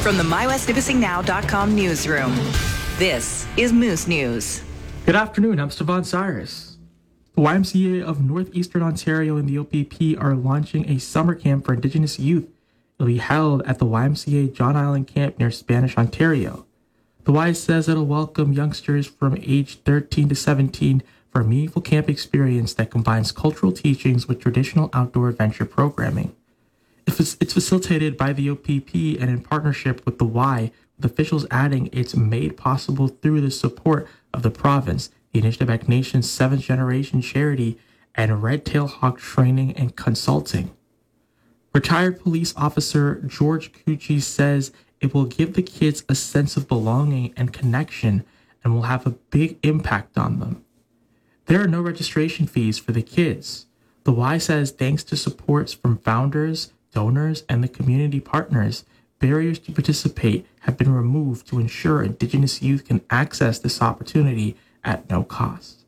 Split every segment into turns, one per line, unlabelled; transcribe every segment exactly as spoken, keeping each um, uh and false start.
From the my west nipissing now dot com newsroom, this is Moose News.
Good afternoon, I'm Stefan Cyrus. The Y M C A of Northeastern Ontario and the O P P are launching a summer camp for Indigenous youth. It'll be held at the Y M C A John Island Camp near Spanish, Ontario. The Y says it'll welcome youngsters from age thirteen to seventeen for a meaningful camp experience that combines cultural teachings with traditional outdoor adventure programming. It's facilitated by the O P P and in partnership with the Y, with officials adding it's made possible through the support of the province, the Anishinaabeg Nation's seventh generation charity, and Red Tail Hawk Training and Consulting. Retired police officer George Cucci says it will give the kids a sense of belonging and connection and will have a big impact on them. There are no registration fees for the kids. The Y says thanks to supports from founders, donors, and the community partners, barriers to participate have been removed to ensure Indigenous youth can access this opportunity at no cost.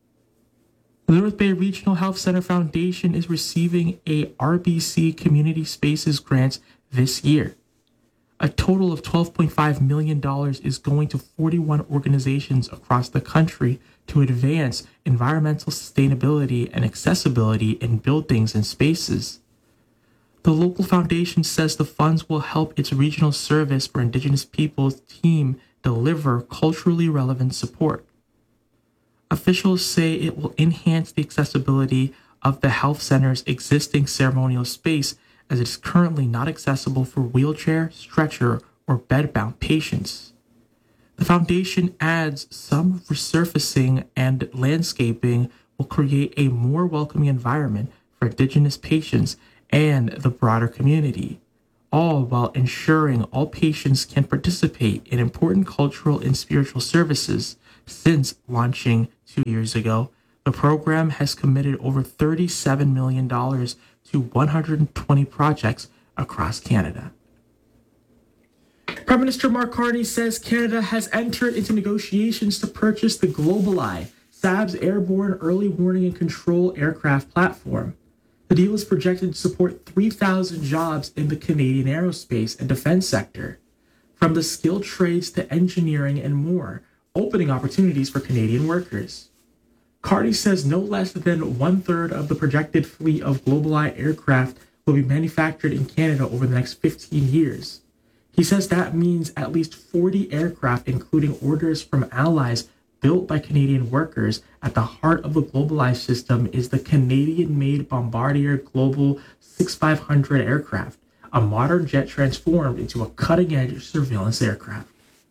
The North Bay Regional Health Center Foundation is receiving a R B C Community Spaces grant this year. A total of twelve point five million dollars is going to forty-one organizations across the country to advance environmental sustainability and accessibility in buildings and spaces. The local foundation says the funds will help its regional service for Indigenous peoples team deliver culturally relevant support. Officials say it will enhance the accessibility of the health center's existing ceremonial space, as it is currently not accessible for wheelchair, stretcher, or bedbound patients. The foundation adds some resurfacing and landscaping will create a more welcoming environment for Indigenous patients and the broader community, all while ensuring all patients can participate in important cultural and spiritual services. Since launching two years ago, the program has committed over thirty-seven million dollars to one hundred twenty projects across Canada. Prime Minister Mark Carney says Canada has entered into negotiations to purchase the GlobalEye, S A B's airborne early warning and control aircraft platform. The deal is projected to support three thousand jobs in the Canadian aerospace and defense sector, from the skilled trades to engineering and more, opening opportunities for Canadian workers. Carney says no less than one-third of the projected fleet of GlobalEye aircraft will be manufactured in Canada over the next fifteen years. He says that means at least forty aircraft, including orders from allies built by Canadian workers. At the heart of the GlobalEye system is the Canadian-made Bombardier Global sixty-five hundred aircraft, a modern jet transformed into a cutting-edge surveillance aircraft.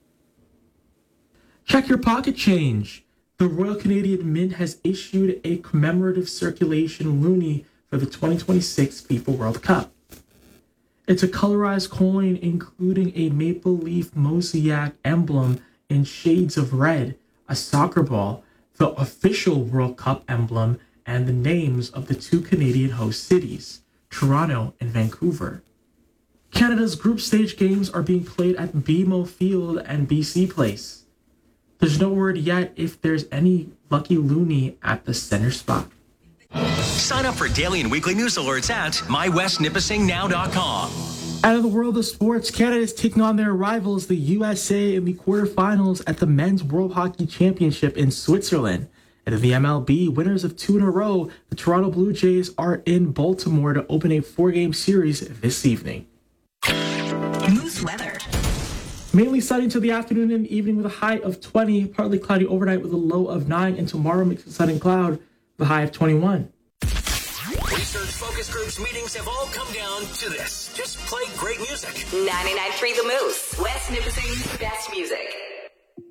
Check your pocket change. The Royal Canadian Mint has issued a commemorative circulation loonie for the twenty twenty-six FIFA World Cup. It's a colorized coin including a maple leaf mosaic emblem in shades of red, a soccer ball, the official World Cup emblem, and the names of the two Canadian host cities, Toronto and Vancouver. Canada's group stage games are being played at B M O Field and B C Place. There's no word yet if there's any lucky loonie at the center spot.
Sign up for daily and weekly news alerts at my west nipissing now dot com.
Out of the world of sports, Canada is taking on their rivals, the U S A, in the quarterfinals at the Men's World Hockey Championship in Switzerland. And in the M L B, winners of two in a row, the Toronto Blue Jays are in Baltimore to open a four-game series this evening.
Moose weather.
Mainly sunny until the afternoon and evening with a high of twenty, partly cloudy overnight with a low of nine, and tomorrow mixed with sun and cloud with a high of twenty-one.
Research focus groups meetings have all come down to this. Just play great music.
ninety-nine point three The Moose, West Nipissing's best music.